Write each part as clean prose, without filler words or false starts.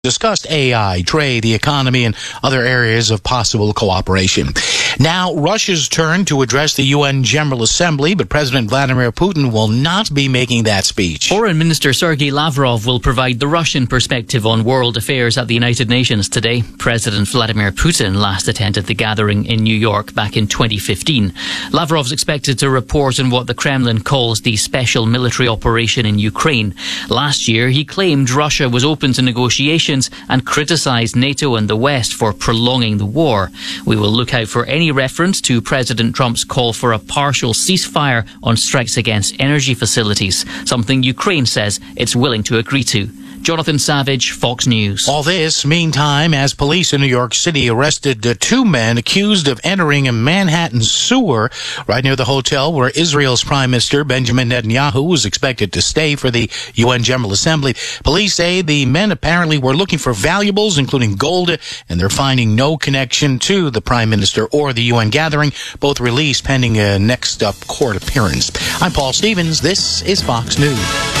discussed AI, trade, the economy, and other areas of possible cooperation. Now, Russia's turn to address the UN General Assembly, but President Vladimir Putin will not be making that speech. Foreign Minister Sergei Lavrov will provide the Russian perspective on world affairs at the United Nations today. President Vladimir Putin last attended the gathering in New York back in 2015. Lavrov's expected to report on what the Kremlin calls the special military operation in Ukraine. Last year, he claimed Russia was open to negotiations and criticised NATO and the West for prolonging the war. We will look out for any reference to President Trump's call for a partial ceasefire on strikes against energy facilities, something Ukraine says it's willing to agree to. Jonathan Savage, Fox News. All this, meantime, as police in New York City arrested two men accused of entering a Manhattan sewer right near the hotel where Israel's Prime Minister Benjamin Netanyahu was expected to stay for the UN General Assembly. Police say the men apparently were looking for valuables, including gold, and they're finding no connection to the Prime Minister or the UN gathering, both released pending a next up court appearance. I'm Paul Stevens. This is Fox News.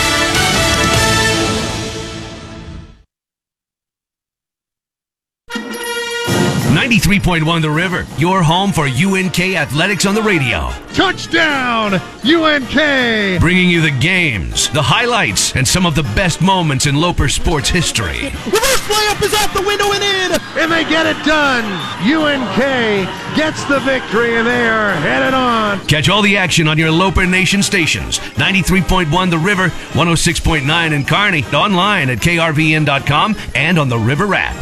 93.1 The River, your home for UNK athletics on the radio. Touchdown, UNK! Bringing you the games, the highlights, and some of the best moments in Loper sports history. Reverse layup is out the window and in! And they get it done! UNK gets the victory and they are headed on. Catch all the action on your Loper Nation stations. 93.1 The River, 106.9 in Kearney, online at krvn.com and on the River app.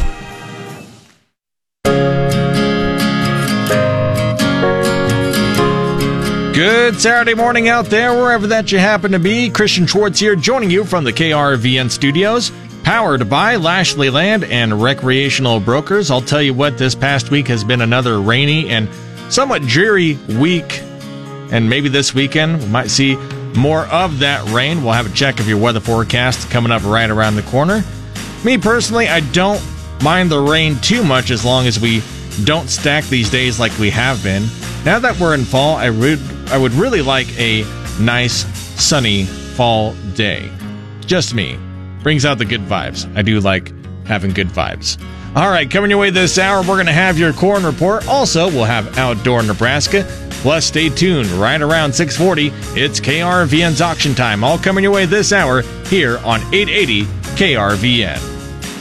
Good Saturday morning out there, wherever that you happen to be. Christian Schwartz here, joining you from the KRVN studios, powered by Lashley Land and Recreational Brokers. I'll tell you what, this past week has been another rainy and somewhat dreary week, and maybe this weekend we might see more of that rain. We'll have a check of your weather forecast coming up right around the corner. Me personally, I don't mind the rain too much as long as we don't stack these days like we have been. Now that we're in fall, I would really like a nice, sunny fall day. Just me. Brings out the good vibes. I do like having good vibes. All right, coming your way this hour, we're going to have your corn report. Also, we'll have Outdoor Nebraska. Plus, stay tuned. Right around 6:40, it's KRVN's auction time. All coming your way this hour here on 880 KRVN.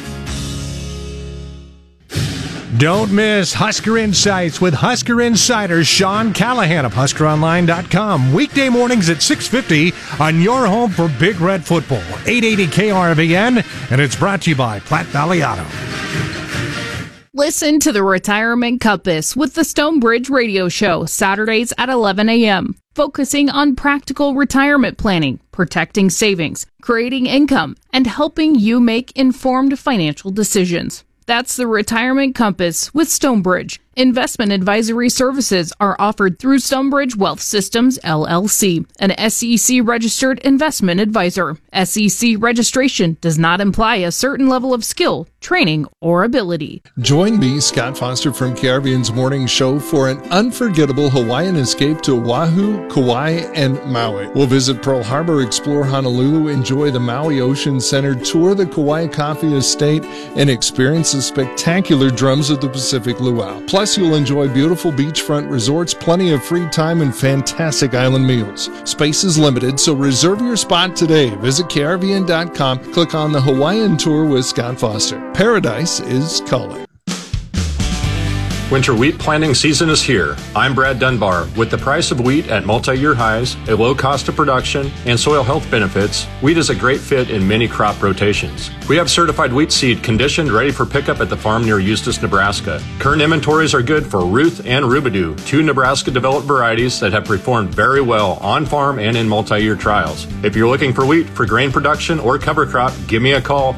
Don't miss Husker Insights with Husker Insider Sean Callahan of HuskerOnline.com. Weekday mornings at 6:50 on your home for Big Red Football. 880 KRVN, and it's brought to you by Platte Valley Auto. Listen to the Retirement Compass with the Stonebridge Radio Show, Saturdays at 11 a.m., focusing on practical retirement planning, protecting savings, creating income, and helping you make informed financial decisions. That's the Retirement Compass with Stonebridge. Investment advisory services are offered through Stonebridge Wealth Systems, LLC, an SEC-registered investment advisor. SEC registration does not imply a certain level of skill, training, or ability. Join me, Scott Foster from KRVN's Morning Show, for an unforgettable Hawaiian escape to Oahu, Kauai, and Maui. We'll visit Pearl Harbor, explore Honolulu, enjoy the Maui Ocean Center, tour the Kauai Coffee Estate, and experience the spectacular Drums of the Pacific Luau. Plus, you'll enjoy beautiful beachfront resorts, plenty of free time, and fantastic island meals. Space is limited, so reserve your spot today. Visit KRVN.com, click on the Hawaiian Tour with Scott Foster. Paradise is calling. Winter wheat planting season is here. I'm Brad Dunbar. With the price of wheat at multi-year highs, a low cost of production, and soil health benefits, wheat is a great fit in many crop rotations. We have certified wheat seed conditioned, ready for pickup at the farm near Eustis, Nebraska. Current inventories are good for Ruth and Rubidoo, two Nebraska-developed varieties that have performed very well on farm and in multi-year trials. If you're looking for wheat for grain production or cover crop, give me a call,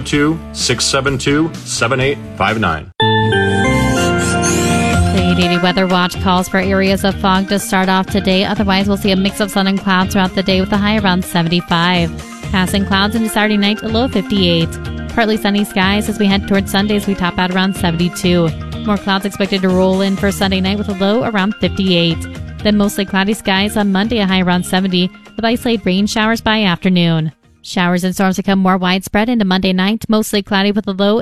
402-672-7859. The 880 Weather Watch calls for areas of fog to start off today. Otherwise, we'll see a mix of sun and clouds throughout the day with a high around 75. Passing clouds into Saturday night, a low of 58. Partly sunny skies as we head towards Sundays. We top out around 72. More clouds expected to roll in for Sunday night with a low around 58. Then mostly cloudy skies on Monday, a high around 70, with isolated rain showers by afternoon. Showers and storms become more widespread into Monday night, mostly cloudy with a low